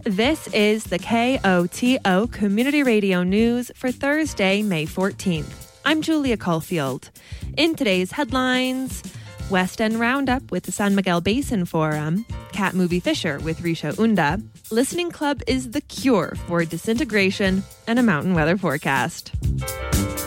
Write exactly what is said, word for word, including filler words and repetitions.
This is the K O T O Community Radio News for Thursday, May fourteenth. I'm Julia Caulfield. In today's headlines, West End Roundup with the San Miguel Basin Forum, Cat Movie Fisher with Risha Unda, Listening Club is the cure for disintegration, and a mountain weather forecast.